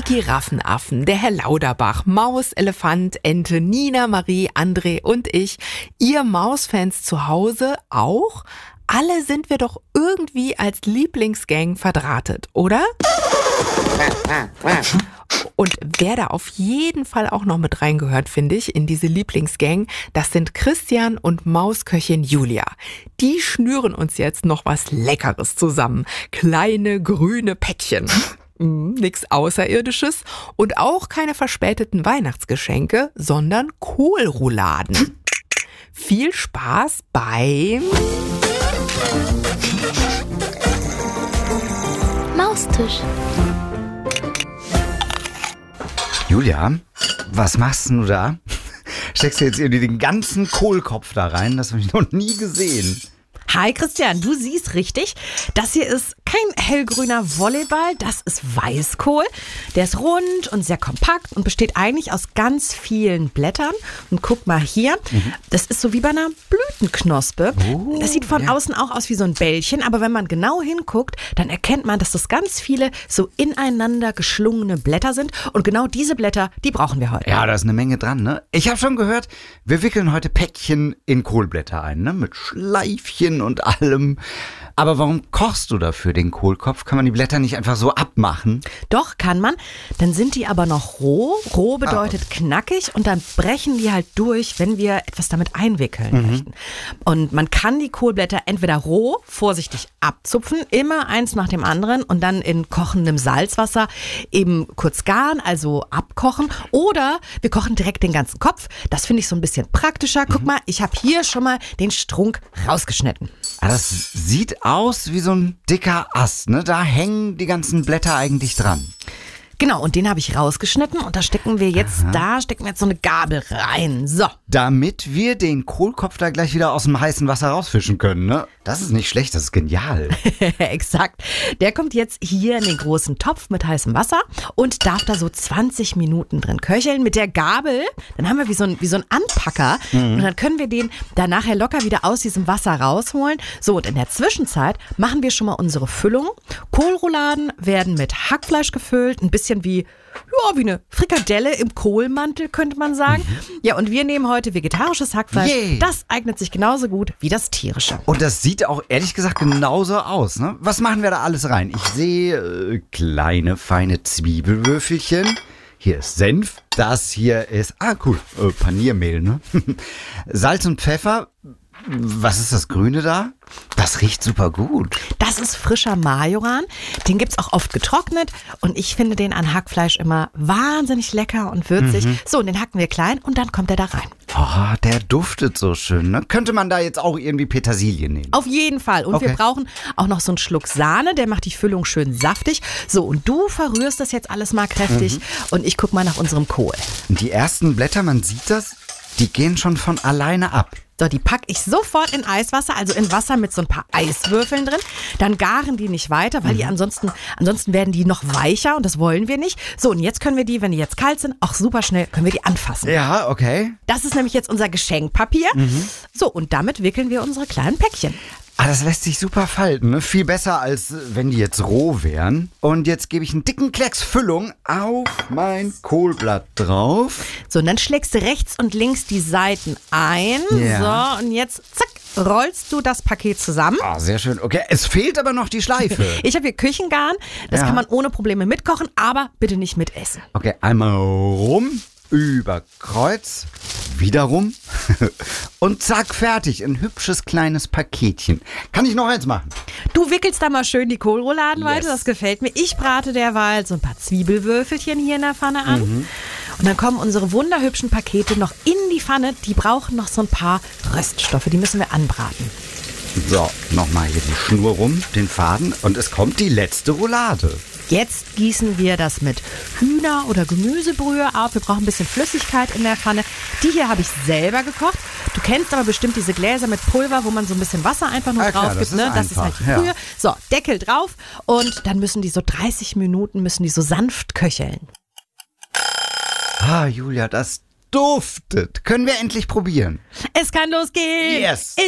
die Giraffenaffen, der Herr Lauterbach, Maus, Elefant, Ente, Nina, Marie, André und ich. Ihr Mausfans zu Hause auch? Alle sind wir doch irgendwie als Lieblingsgang verdrahtet, oder? Und wer da auf jeden Fall auch noch mit reingehört, finde ich, in diese Lieblingsgang, das sind Christian und Mausköchin Julia. Die schnüren uns jetzt noch was Leckeres zusammen. Kleine grüne Päckchen. Nix Außerirdisches und auch keine verspäteten Weihnachtsgeschenke, sondern Kohlrouladen. Viel Spaß beim Maustisch. Julia, was machst du da? Steckst du jetzt irgendwie den ganzen Kohlkopf da rein? Das habe ich noch nie gesehen. Hi Christian, du siehst richtig, das hier ist kein hellgrüner Volleyball, das ist Weißkohl. Der ist rund und sehr kompakt und besteht eigentlich aus ganz vielen Blättern. Und guck mal hier, das ist so wie bei einer Blütenknospe. Das sieht von außen auch aus wie so ein Bällchen, aber wenn man genau hinguckt, dann erkennt man, dass das ganz viele so ineinander geschlungene Blätter sind. Und genau diese Blätter, die brauchen wir heute. Ja, da ist eine Menge dran, ne? Ich habe schon gehört, wir wickeln heute Päckchen in Kohlblätter ein, ne? Mit Schleifchen und allem. Aber warum kochst du dafür den Kohlkopf? Kann man die Blätter nicht einfach so abmachen? Doch, kann man. Dann sind die aber noch roh. Roh bedeutet knackig und dann brechen die halt durch, wenn wir etwas damit einwickeln möchten. Und man kann die Kohlblätter entweder roh, vorsichtig abzupfen, immer eins nach dem anderen und dann in kochendem Salzwasser eben kurz garen, also abkochen. Oder wir kochen direkt den ganzen Kopf. Das finde ich so ein bisschen praktischer. Guck mal, ich habe hier schon mal den Strunk rausgeschnitten. Das sieht aus wie so ein dicker Ast, ne? Da hängen die ganzen Blätter eigentlich dran. Genau, und den habe ich rausgeschnitten und da stecken wir jetzt so eine Gabel rein. So. Damit wir den Kohlkopf da gleich wieder aus dem heißen Wasser rausfischen können, ne? Das ist nicht schlecht, das ist genial. Exakt. Der kommt jetzt hier in den großen Topf mit heißem Wasser und darf da so 20 Minuten drin köcheln. Mit der Gabel, dann haben wir wie so ein Anpacker und dann können wir den da nachher locker wieder aus diesem Wasser rausholen. So, und in der Zwischenzeit machen wir schon mal unsere Füllung. Kohlrouladen werden mit Hackfleisch gefüllt, ein bisschen wie eine Frikadelle im Kohlmantel, könnte man sagen. Ja, und wir nehmen heute vegetarisches Hackfleisch. Yay. Das eignet sich genauso gut wie das tierische. Und das sieht auch ehrlich gesagt genauso aus, ne? Was machen wir da alles rein? Ich sehe kleine, feine Zwiebelwürfelchen. Hier ist Senf. Das hier ist, Paniermehl, ne? Salz und Pfeffer. Was ist das Grüne da? Das riecht super gut. Das ist frischer Majoran. Den gibt's auch oft getrocknet und ich finde den an Hackfleisch immer wahnsinnig lecker und würzig. So, und den hacken wir klein und dann kommt er da rein. Oh, der duftet so schön, ne? Könnte man da jetzt auch irgendwie Petersilie nehmen? Auf jeden Fall. Und wir brauchen auch noch so einen Schluck Sahne, der macht die Füllung schön saftig. So, und du verrührst das jetzt alles mal kräftig und ich guck mal nach unserem Kohl. Und die ersten Blätter, man sieht das, die gehen schon von alleine ab. So, die packe ich sofort in Eiswasser, also in Wasser mit so ein paar Eiswürfeln drin. Dann garen die nicht weiter, weil die ansonsten werden die noch weicher und das wollen wir nicht. So, und jetzt können wir die, wenn die jetzt kalt sind, auch super schnell können wir die anfassen. Ja, okay. Das ist nämlich jetzt unser Geschenkpapier. So, und damit wickeln wir unsere kleinen Päckchen. Das lässt sich super falten, ne? Viel besser, als wenn die jetzt roh wären. Und jetzt gebe ich einen dicken Klecks Füllung auf mein Kohlblatt drauf. So, und dann schlägst du rechts und links die Seiten ein. Ja. So, und jetzt, zack, rollst du das Paket zusammen. Ah, sehr schön. Okay, es fehlt aber noch die Schleife. Ich habe hier Küchengarn. Das kann man ohne Probleme mitkochen, aber bitte nicht mitessen. Okay, einmal rum, über Kreuz, wieder rum und zack, fertig. Ein hübsches kleines Paketchen. Kann ich noch eins machen? Du wickelst da mal schön die Kohlrouladen weiter, das gefällt mir. Ich brate derweil so ein paar Zwiebelwürfelchen hier in der Pfanne an. Und dann kommen unsere wunderhübschen Pakete noch in die Pfanne. Die brauchen noch so ein paar Röststoffe, die müssen wir anbraten. So, nochmal hier die Schnur rum, den Faden und es kommt die letzte Roulade. Jetzt gießen wir das mit Hühner- oder Gemüsebrühe auf. Wir brauchen ein bisschen Flüssigkeit in der Pfanne. Die hier habe ich selber gekocht. Du kennst aber bestimmt diese Gläser mit Pulver, wo man so ein bisschen Wasser einfach nur drauf gibt. Das ist halt die Brühe. Ja. So, Deckel drauf und dann müssen die so 30 Minuten so sanft köcheln. Ah, Julia, das duftet. Können wir endlich probieren? Es kann losgehen. Yes.